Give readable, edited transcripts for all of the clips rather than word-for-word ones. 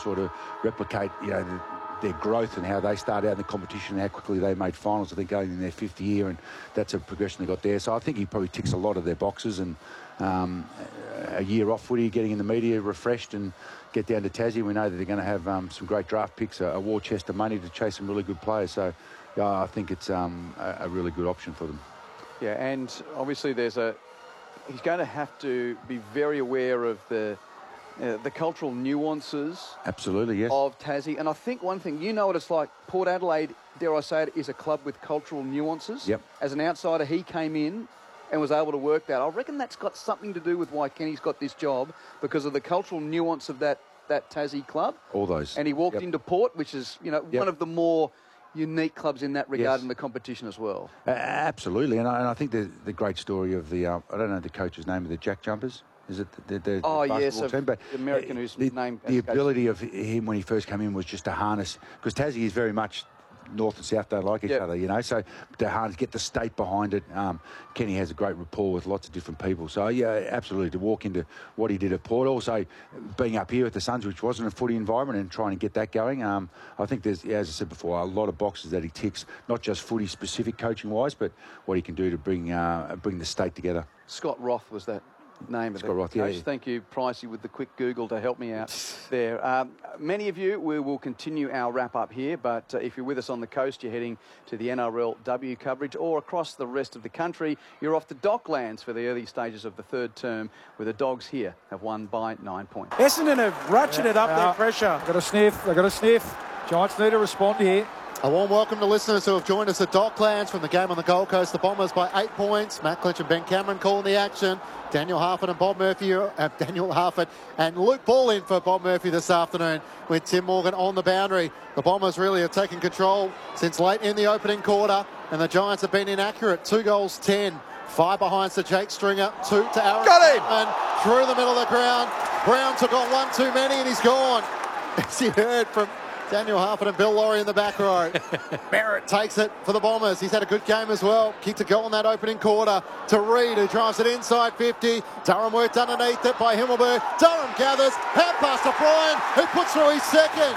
sort of replicate, their growth and how they started out in the competition and how quickly they made finals. I think going in their 5th year, and that's a progression they got there. So I think he probably ticks a lot of their boxes, and a year off footy, getting in the media refreshed, and get down to Tassie. We know that they're going to have some great draft picks, a war chest of money to chase some really good players. So I think it's a really good option for them. Yeah, and obviously he's going to have to be very aware of the cultural nuances. Absolutely, yes. Of Tassie. And I think one thing, what it's like, Port Adelaide, dare I say it, is a club with cultural nuances. Yep. As an outsider, he came in and was able to work that. I reckon that's got something to do with why Kenny's got this job, because of the cultural nuance of that Tassie club. All those. And he walked into Port, which is, one of the more unique clubs in that regard in the competition as well. Absolutely. And I think the great story of the, I don't know the coach's name, of the Jack Jumpers. Is it the basketball team? But the American who's named... The ability of him when he first came in was just to harness, because Tassie is very much north and south don't like each other, so to harness, get the state behind it. Kenny has a great rapport with lots of different people. So, yeah, absolutely, to walk into what he did at Port, also being up here with the Suns, which wasn't a footy environment, and trying to get that going. I think there's, as I said before, a lot of boxes that he ticks, not just footy-specific coaching-wise, but what he can do to bring the state together. Scott Roth was that name of Scott Roth, yeah. Thank you, Pricey, with the quick Google to help me out there. Many of you, we will continue our wrap-up here, but if you're with us on the coast, you're heading to the NRLW coverage, or across the rest of the country, you're off to Docklands for the early stages of the 3rd term, where the Dogs here have won by 9 points. Essendon have ratcheted up their pressure. Got a sniff. Giants need to respond here. A warm welcome to listeners who have joined us at Docklands from the game on the Gold Coast. The Bombers by 8 points. Matt Clinch and Ben Cameron calling the action. Daniel Harford and Bob Murphy, Daniel Harford and Luke Ball in for Bob Murphy this afternoon, with Tim Morgan on the boundary. The Bombers really have taken control since late in the opening quarter, and the Giants have been inaccurate. 2 goals, 10. 5 behind to Jake Stringer, 2 to Aaron. Got him! And through the middle of the ground. Brown took on 1 too many and he's gone. As you heard from Daniel Harford and Bill Laurie in the back row. Barrett takes it for the Bombers. He's had a good game as well. Kicked a goal in that opening quarter to Reid, who drives it inside 50. Durham worked underneath it by Himmelberg. Durham gathers. Hand pass to Bryan, who puts through his second.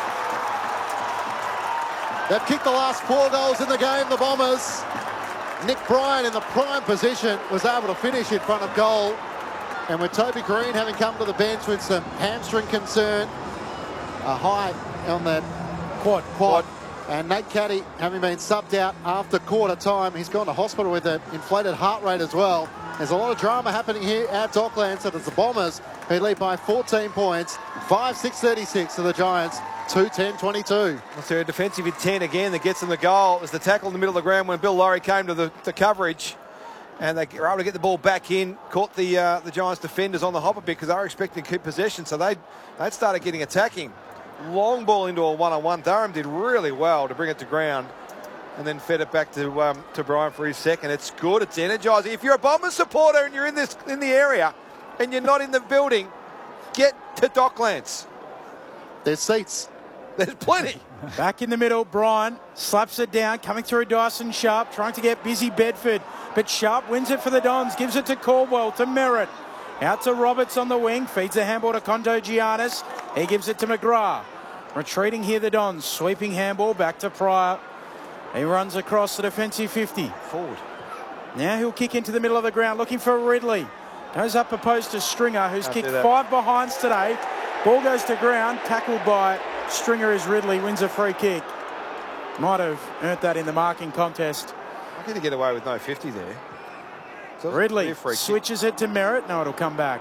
They've kicked the last 4 goals in the game, the Bombers. Nick Bryan in the prime position was able to finish in front of goal. And with Toby Green having come to the bench with some hamstring concern, a high on the quad. And Nate Caddy having been subbed out after quarter time. He's gone to hospital with an inflated heart rate as well. There's a lot of drama happening here at Docklands. So there's the Bombers, who lead by 14 points, 5-6-36 to the Giants, 2-10-22. That's their defensive intent again that gets them the goal. It was the tackle in the middle of the ground when Bill Laurie came to the coverage. And they were able to get the ball back in, caught the Giants defenders on the hop a bit, because they were expecting to keep possession. So they'd started getting attacking. Long ball into a one-on-one. Durham did really well to bring it to ground, and then fed it back to Bryan for his second. It's good. It's energising. If you're a Bombers supporter and you're in the area and you're not in the building, get to Docklands. There's seats. There's plenty. Back in the middle, Bryan slaps it down, coming through Dyson Sharp, trying to get busy Bedford, but Sharp wins it for the Dons, gives it to Caldwell, to Merritt. Out to Roberts on the wing, feeds the handball to Konto-Giannis. He gives it to McGrath. Retreating here, the Dons, sweeping handball back to Pryor. He runs across the defensive 50. Forward. Now he'll kick into the middle of the ground, looking for Ridley. Goes up opposed to Stringer, who's kicked 5 behinds today. Ball goes to ground, tackled by Stringer as Ridley wins a free kick. Might have earned that in the marking contest. How can he get away with no 50 there? So Ridley switches it to Merritt. No, it'll come back.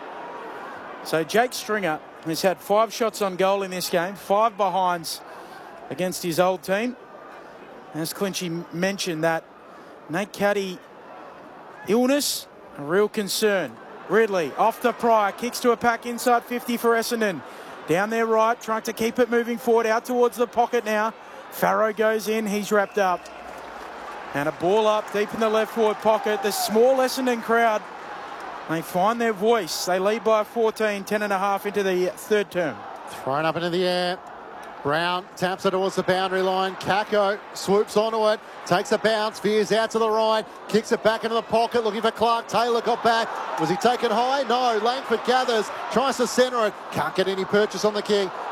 So Jake Stringer has had 5 shots on goal in this game, 5 behinds against his old team. As Clinchy mentioned, that Nate Caddy illness, a real concern. Ridley off to Pryor, kicks to a pack inside 50 for Essendon. Down there right, trying to keep it moving forward, out towards the pocket now. Farrow goes in, he's wrapped up. And a ball up deep in the left forward pocket. The small Essendon crowd, they find their voice. They lead by 14, 10.5 into the 3rd term. Thrown up into the air. Brown taps it towards the boundary line. Kako swoops onto it, takes a bounce, veers out to the right, kicks it back into the pocket, looking for Clark. Taylor got back. Was he taken high? No. Langford gathers, tries to centre it. Can't get any purchase on the kick.